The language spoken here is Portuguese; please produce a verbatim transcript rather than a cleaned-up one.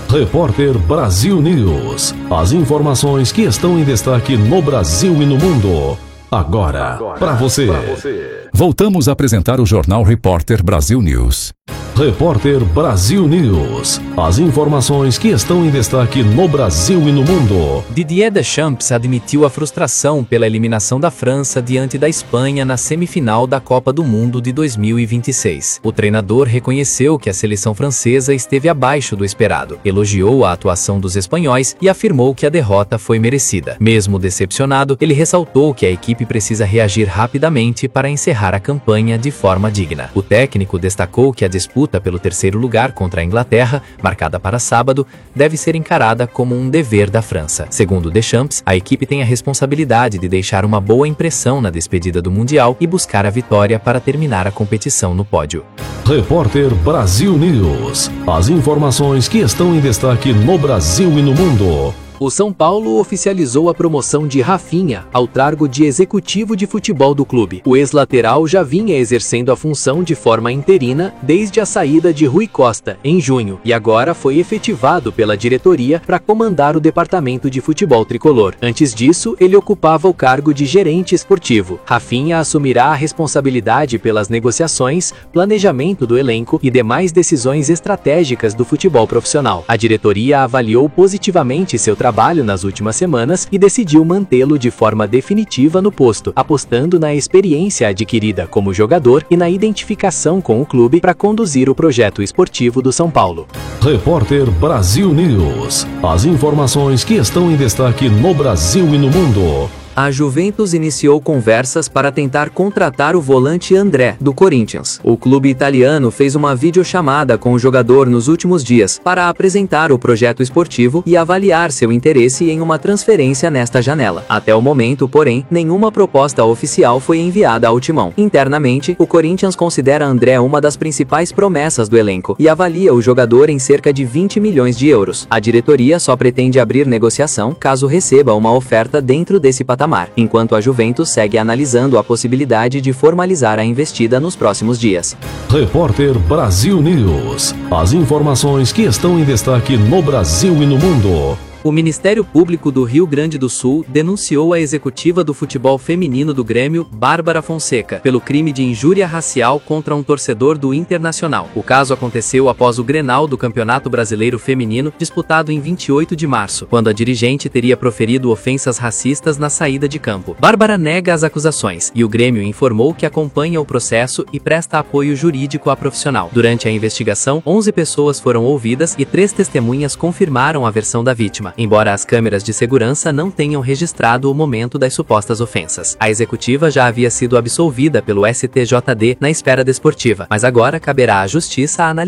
Repórter Brasil News. As informações que estão em destaque no Brasil e no mundo. Agora, Agora para você. você. Voltamos a apresentar o Jornal Repórter Brasil News. Repórter Brasil News. As informações que estão em destaque no Brasil e no mundo. Didier Deschamps admitiu a frustração pela eliminação da França diante da Espanha na semifinal da Copa do Mundo de dois mil e vinte e seis. O treinador reconheceu que a seleção francesa esteve abaixo do esperado, elogiou a atuação dos espanhóis e afirmou que a derrota foi merecida. Mesmo decepcionado, ele ressaltou que a equipe precisa reagir rapidamente para encerrar a campanha de forma digna. O técnico destacou que a disputa pelo terceiro lugar contra a Inglaterra, marcada para sábado, deve ser encarada como um dever da França. Segundo Deschamps, a equipe tem a responsabilidade de deixar uma boa impressão na despedida do Mundial e buscar a vitória para terminar a competição no pódio. Repórter Brasil News. As informações que estão em destaque no Brasil e no mundo. O São Paulo oficializou a promoção de Rafinha ao cargo de executivo de futebol do clube. O ex-lateral já vinha exercendo a função de forma interina desde a saída de Rui Costa, em junho, e agora foi efetivado pela diretoria para comandar o departamento de futebol tricolor. Antes disso, ele ocupava o cargo de gerente esportivo. Rafinha assumirá a responsabilidade pelas negociações, planejamento do elenco e demais decisões estratégicas do futebol profissional. A diretoria avaliou positivamente seu trabalho trabalho nas últimas semanas e decidiu mantê-lo de forma definitiva no posto, apostando na experiência adquirida como jogador e na identificação com o clube para conduzir o projeto esportivo do São Paulo. Repórter Brasil News. As informações que estão em destaque no Brasil e no mundo. A Juventus iniciou conversas para tentar contratar o volante André, do Corinthians. O clube italiano fez uma videochamada com o jogador nos últimos dias para apresentar o projeto esportivo e avaliar seu interesse em uma transferência nesta janela. Até o momento, porém, nenhuma proposta oficial foi enviada ao timão. Internamente, o Corinthians considera André uma das principais promessas do elenco e avalia o jogador em cerca de vinte milhões de euros. A diretoria só pretende abrir negociação caso receba uma oferta dentro desse patamar, enquanto a Juventus segue analisando a possibilidade de formalizar a investida nos próximos dias. Repórter Brasil News. As informações que estão em destaque no Brasil e no mundo. O Ministério Público do Rio Grande do Sul denunciou a executiva do futebol feminino do Grêmio, Bárbara Fonseca, pelo crime de injúria racial contra um torcedor do Internacional. O caso aconteceu após o Grenal do Campeonato Brasileiro Feminino, disputado em vinte e oito de março, quando a dirigente teria proferido ofensas racistas na saída de campo. Bárbara nega as acusações e o Grêmio informou que acompanha o processo e presta apoio jurídico à profissional. Durante a investigação, onze pessoas foram ouvidas e três testemunhas confirmaram a versão da vítima, embora as câmeras de segurança não tenham registrado o momento das supostas ofensas. A executiva já havia sido absolvida pelo S T J D na esfera desportiva, mas agora caberá à Justiça a analisar